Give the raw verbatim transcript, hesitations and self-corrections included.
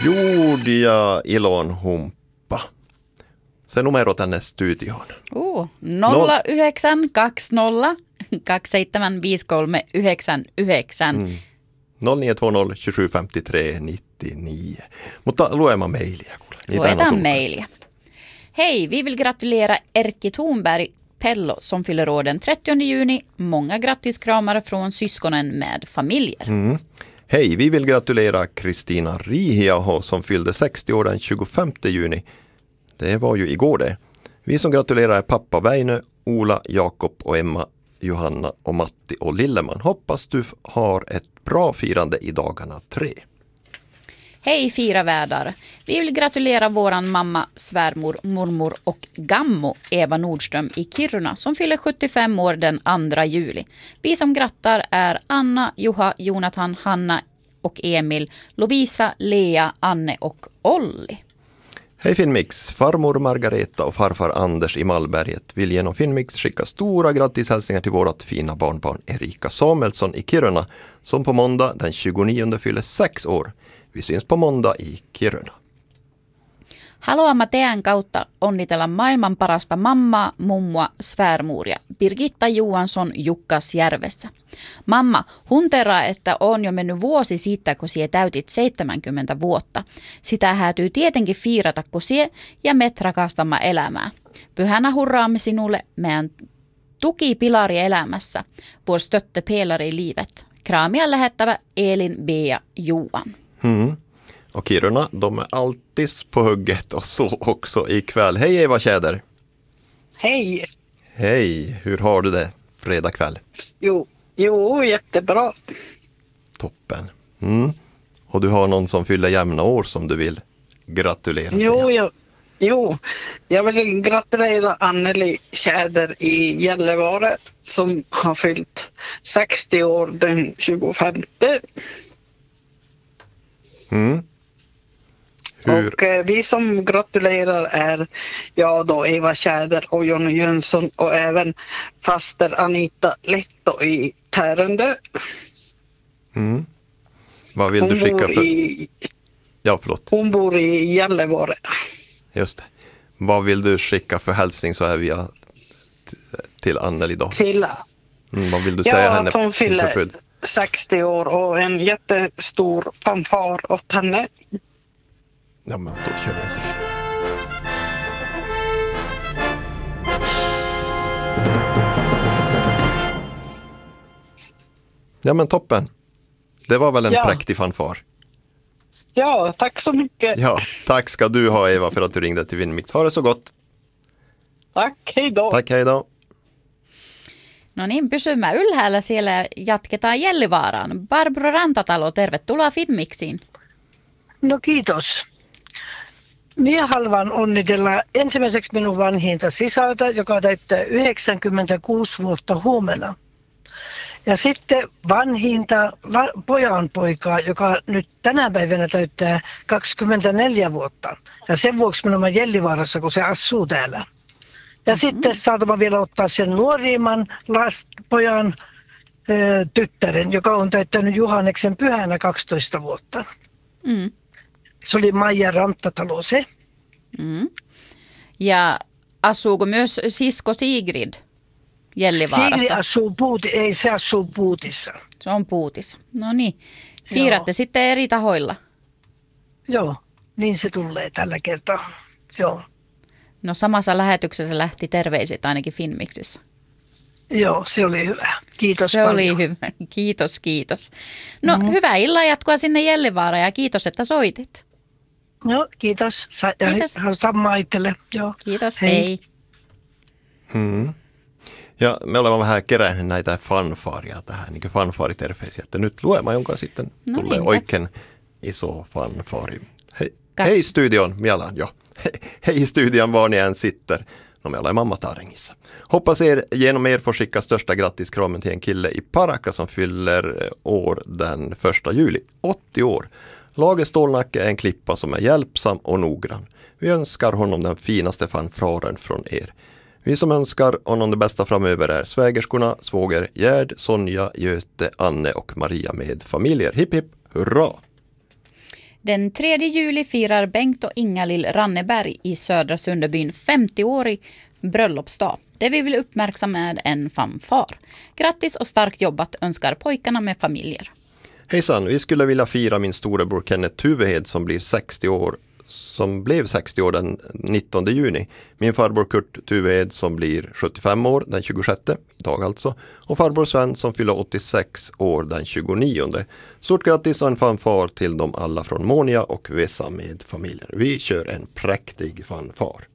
Gjorde jag ilon humpa. Se numero tänne studioon. Uh, nolla yhdeksän kaksi nolla kaksi seitsemän viisi kolme yhdeksän yhdeksän. Mm. nolla nio två noll tjugosju femtiotre nittionio. Mutta luemaan mailia. Luetaan mailia. Hej, vi vill gratulera Erkki Thunberg Pello som fyller år den trettionde juni. Många grattiskramar från syskonen med familjer. Mm. Hej, vi vill gratulera Kristina Rihiaho som fyllde sextio år den tjugofemte juni. Det var ju igår det. Vi som gratulerar är pappa Väinö, Ola, Jakob och Emma, Johanna och Matti och Lilleman. Hoppas du har ett bra firande i dagarna tre. Hej fyra värdar. Vi vill gratulera våran mamma, svärmor, mormor och gammo Eva Nordström i Kiruna som fyller sjuttiofem år den andra juli. Vi som grattar är Anna, Juha, Jonathan, Hanna och Emil, Lovisa, Lea, Anne och Olli. Hej Finnmix, farmor Margareta och farfar Anders i Malberget vill genom Finnmix skicka stora grattishälsningar till vårat fina barnbarn Erika Samuelsson i Kiruna som på måndag den tjugonionde fyller sex år. Vi syns på måndag i Kiruna. Haluamme teidän kautta onnitella maailman parasta mammaa, mummoa, svärmoria, Birgitta Johansson Jukkasjärvessä. Mamma, hunteraa, että on jo mennyt vuosi siitä, kun sie täytit seitsemänkymmentä vuotta. Sitä häätyy tietenkin fiirata, kun sie ja me rakastamme elämää. Pyhänä hurraamme sinulle meidän tukipilari elämässä. Vår stöttepelare i livet. Kramia lähettävä Elin, Bea, Johan. Mm. Och Kiruna, de är alltid på hugget och så också ikväll. Hej Eva Tjäder. Hej. Hej, hur har du det fredag kväll? Jo, jo jättebra. Toppen. Mm. Och du har någon som fyller jämna år som du vill gratulera? Jo, jag, jo, jag vill gratulera Anneli Tjäder i Gällivare som har fyllt sextio år den tjugofemte. Mm. Hur? Och eh, vi som gratulerar är jag då Eva Tjäder och Jonny Jönsson och även faster Anita Letto i Tärendö. Mm. Vad vill hon du skicka för? I, ja, förlåt. Hon bor i Gällivare. Just det. Vad vill du skicka för hälsning så här via t- till Anneli då? Till mm, vad vill du ja, säga henne? Att hon fyller sextio år och en jättestor fanfar åt henne. Ja, men då kör vi så. Ja, men toppen. Det var väl en ja. präktig fanfar. Ja, tack så mycket. Ja, tack ska du ha Eva för att du ringde till Finnmix. Ha det så gott. Tack, hej då. Tack, hej då. No niin, pysymme ylhäällä, siellä jatketaan Gällivaaran. Barbro Rantatalo, tervetuloa Finnmixiin. No kiitos. Minä haluan onnitella ensimmäiseksi minun vanhinta sisarta, joka täyttää yhdeksänkymmentäkuusi vuotta huomenna. Ja sitten vanhinta pojanpoikaa, joka nyt tänä päivänä täyttää kaksikymmentäneljä vuotta. Ja sen vuoksi minä olen Gällivaarassa, kun se asuu täällä. Ja mm-hmm. sitten saatamme vielä ottaa sen nuorimman last, pojan ö, tyttären, joka on täyttänyt Juhanneksen pyhänä kaksitoista vuotta. Mm. Se oli Maija Rantatalo se. Mm. Ja asuuko myös sisko Sigrid Gällivaarassa? Sigrid asuu Puuti, ei se asuu Puutissa. Se on Puutissa. No niin. Fiiratte Joo. sitten eri tahoilla? Joo, niin se tulee tällä kertaa. Joo. No samassa lähetyksessä lähti terveiset ainakin Finnmixissä. Joo, se oli hyvä. Kiitos Se paljon. oli hyvä. Kiitos, kiitos. No mm-hmm. hyvää illan jatkoa sinne Gällivaaraan ja kiitos, että soitit. No, kiitos. Sa- kiitos. Samma itselle. Joo. Kiitos, hei. hei. Hmm. Ja me olemme vähän keränneet näitä fanfaaria tähän, niin kuin fanfaariterveisiä, että nyt luemaan, jonka sitten no tulee niin, oikein iso fanfaari. Hei, hei studion, mielään jo. Hei, hej studion, var ni än sitter. No, me olemme Mamma Tarengissa. Hoppas er genom er får skicka största grattiskramen till en kille i Paraka som fyller år den första juli. åttio år. Lage Stålnacke är en klippa som är hjälpsam och noggrann. Vi önskar honom den finaste fanfaren från er. Vi som önskar honom det bästa framöver är svägerskorna, svåger Gerd, Sonja, Göte, Anne och Maria med familjer. Hipp hipp, hurra! Den tredje juli firar Bengt och Inga-Lill Ranneberg i Södra Sunderbyn femtioårig bröllopsdag. Det vi vill uppmärksamma är en fanfar. Grattis och starkt jobbat önskar pojkarna med familjer. Hejsan, vi skulle vilja fira min storebror Kenneth Tuvehed som blir sextio år, som blev sextio år den nittonde juni. Min farbror Kurt Tuvehed som blir sjuttiofem år den tjugosjätte, idag alltså. Och farbror Sven som fyller åttiosex år den tjugonionde. Stort grattis och en fanfar till dem alla från Monia och Vesa med familjer. Vi kör en präktig fanfar.